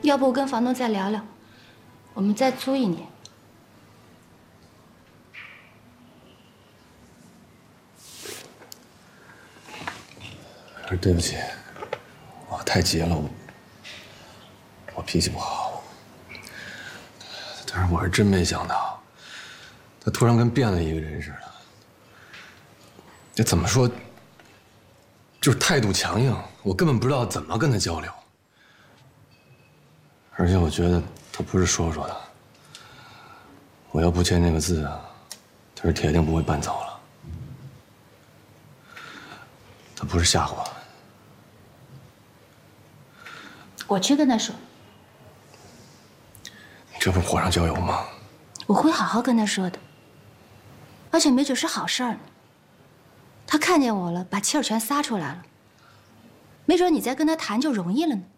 要不我跟房东再聊聊，我们再租1年。 对不起，我太急了，我脾气不好。但是我是真没想到，他突然跟变了一个人似的。这怎么说？就是态度强硬，我根本不知道怎么跟他交流。而且我觉得他不是说说的，我要不签这个字啊，他是铁定不会搬走了。他不是吓唬我。 我去跟他说。 这不是火上浇油吗？ 我会好好跟他说的，而且没准是好事儿呢。他看见我了，把气儿全撒出来了，没准你再跟他谈就容易了呢。